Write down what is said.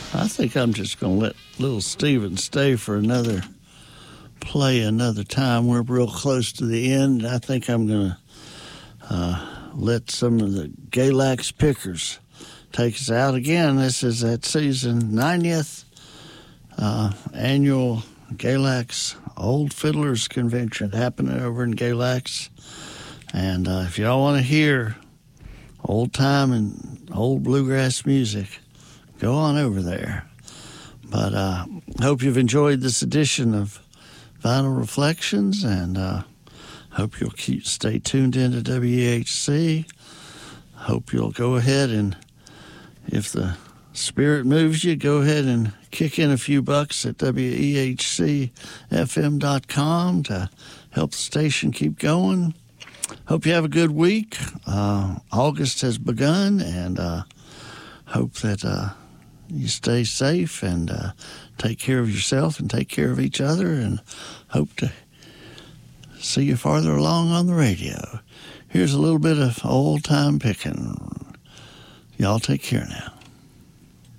I think I'm just going to let little Steven stay for another play another time. We're real close to the end. I think I'm going to let some of the Galax Pickers take us out again. This is that season 90th annual Galax Old Fiddlers Convention happening over in Galax. And if y'all want to hear old time and old bluegrass music, go on over there. But I hope you've enjoyed this edition of Vinyl Reflections, and hope you'll stay tuned into WEHC. Hope you'll go ahead and, if the spirit moves you, go ahead and kick in a few bucks at WEHCFM.com to help the station keep going. Hope you have a good week. August has begun, and hope that you stay safe and take care of yourself and take care of each other, and hope to see you farther along on the radio. Here's a little bit of old time picking. Y'all take care now.